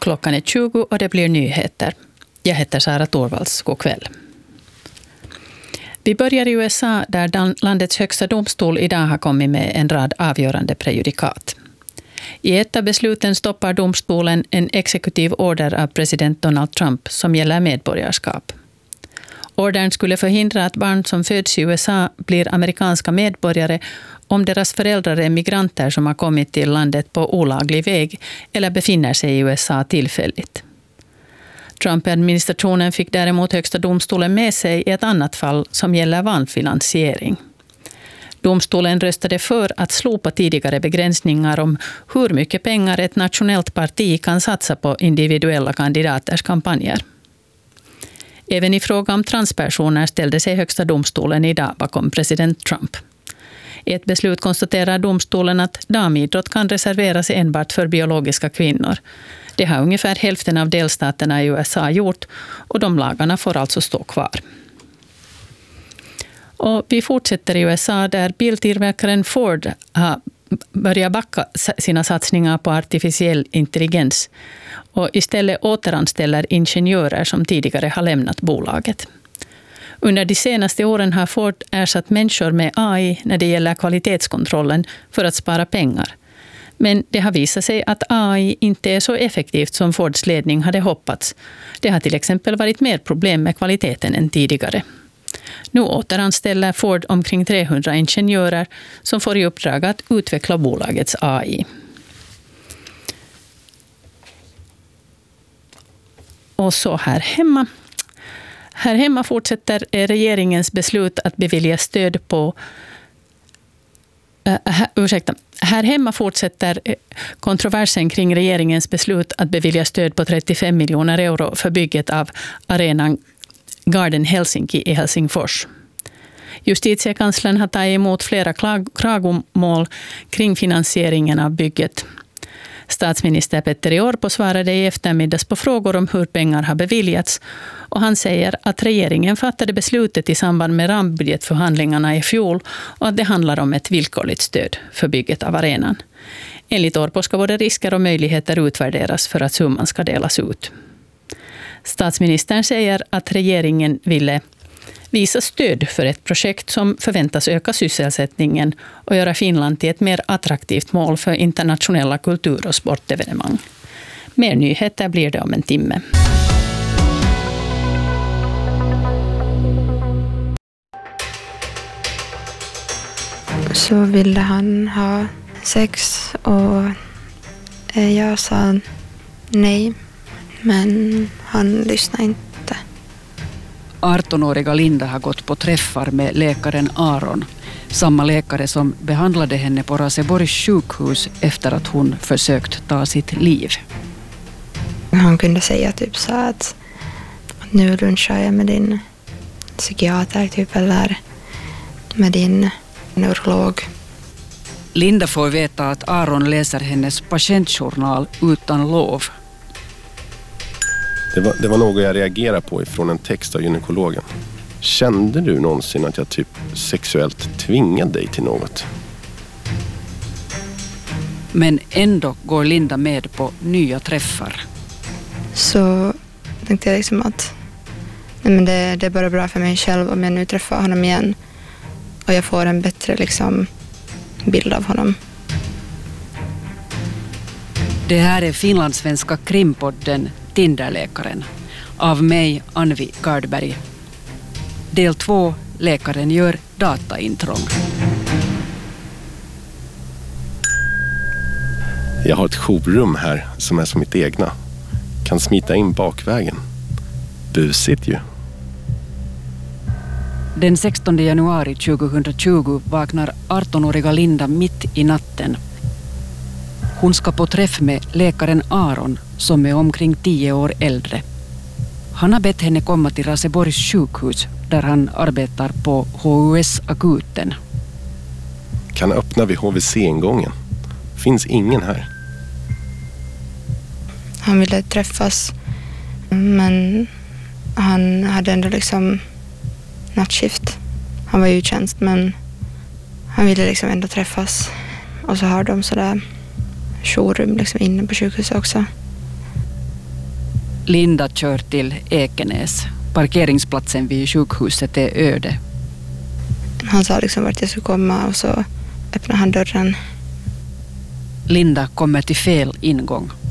Klockan är 20 och det blir nyheter. Jag heter Sara Torvalds. God kväll. Vi börjar i USA där landets högsta domstol idag har kommit med en rad avgörande prejudikat. I ett av besluten stoppar domstolen en exekutiv order av president Donald Trump som gäller medborgarskap. Ordern skulle förhindra att barn som föds i USA blir amerikanska medborgare om deras föräldrar är migranter som har kommit till landet på olaglig väg eller befinner sig i USA tillfälligt. Trump-administrationen fick däremot högsta domstolen med sig i ett annat fall som gäller vanfinansiering. Domstolen röstade för att slopa tidigare begränsningar om hur mycket pengar ett nationellt parti kan satsa på individuella kandidaters kampanjer. Även i fråga om transpersoner ställde sig högsta domstolen idag bakom president Trump. I ett beslut konstaterar domstolen att damidrott kan reserveras enbart för biologiska kvinnor. Det har ungefär hälften av delstaterna i USA gjort och de lagarna får alltså stå kvar. Och vi fortsätter i USA där biltillverkaren Ford har börjat backa sina satsningar på artificiell intelligens och istället återanställer ingenjörer som tidigare har lämnat bolaget. Under de senaste åren har Ford ersatt människor med AI när det gäller kvalitetskontrollen för att spara pengar. Men det har visat sig att AI inte är så effektivt som Fords ledning hade hoppats. Det har till exempel varit mer problem med kvaliteten än tidigare. Nu återanställer Ford omkring 300 ingenjörer som får i uppdrag att utveckla bolagets AI. Och så här hemma. Här hemma fortsätter regeringens beslut att bevilja stöd på... Här hemma fortsätter kontroversen kring regeringens beslut att bevilja stöd på 35 miljoner euro för bygget av arenan Garden Helsinki i Helsingfors. Justitiekanslern har tagit emot flera klagomål kring finansieringen av bygget. Statsminister Petteri Orpo svarade i eftermiddags på frågor om hur pengar har beviljats och han säger att regeringen fattade beslutet i samband med rambudgetförhandlingarna i fjol och att det handlar om ett villkorligt stöd för bygget av arenan. Enligt Orpo ska både risker och möjligheter utvärderas för att summan ska delas ut. Statsministern säger att regeringen ville visa stöd för ett projekt som förväntas öka sysselsättningen och göra Finland till ett mer attraktivt mål för internationella kultur- och sportevenemang. Mer nyheter blir det om en timme. Så ville han ha sex och jag sa nej, men han lyssnade inte. 18-åriga Linda har gått på träffar med läkaren Aron, samma läkare som behandlade henne på Raseborgs sjukhus efter att hon försökt ta sitt liv. Han kunde säga typ så att nu lunchar jag med din psykiater typ, eller med din neurolog. Linda får veta att Aron läser hennes patientjournal utan lov. Det var något jag reagerade på ifrån en text av gynekologen. Kände du någonsin att jag typ sexuellt tvingade dig till något? Men ändå går Linda med på nya träffar. Så tänkte jag liksom att nej, men det är bara bra för mig själv om jag nu träffar honom igen och jag får en bättre liksom bild av honom. Det här är finlandssvenska krimpodden Tinderläkaren av mig, Anvi Gardberg. Del 2, läkaren gör dataintrång. Jag har ett jourrum här som är som mitt egna. Kan smita in bakvägen. Busigt ju. Den 16 januari 2020 vaknar 18-åriga Linda mitt i natten. Hon ska på träff med läkaren Aron som är omkring 10 år äldre. Han har bett henne komma till Raseborgs sjukhus där han arbetar på HUS-akuten. Kan öppna vid HVC-ingången. Finns ingen här. Han ville träffas men han hade ändå liksom nattskift. Han var ju i tjänst men han ville liksom ändå träffas. Och så har de sådär jourrum liksom inne på sjukhuset också. Linda kör till Ekenäs. Parkeringsplatsen vid sjukhuset är öde. Han sa liksom vart jag skulle komma och så öppnade han dörren. Linda kommer till fel ingång.